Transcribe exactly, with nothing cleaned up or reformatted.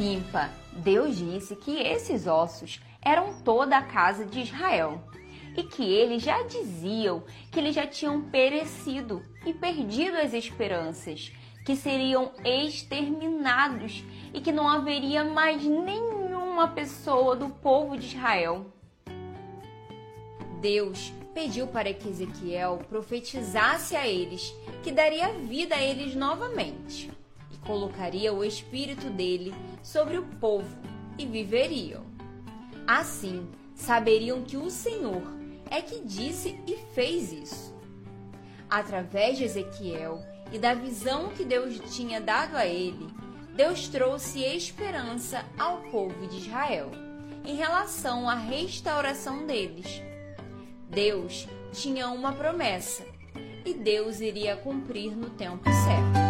Pimpa, Deus disse que esses ossos eram toda a casa de Israel e que eles já diziam que eles já tinham perecido e perdido as esperanças, que seriam exterminados e que não haveria mais nenhuma pessoa do povo de Israel. Deus pediu para que Ezequiel profetizasse a eles que daria vida a eles novamente e colocaria o espírito dele sobre o povo e viveriam. Assim, saberiam que o Senhor é que disse e fez isso. Através de Ezequiel e da visão que Deus tinha dado a ele, Deus trouxe esperança ao povo de Israel em relação à restauração deles. Deus tinha uma promessa e Deus iria cumprir no tempo certo.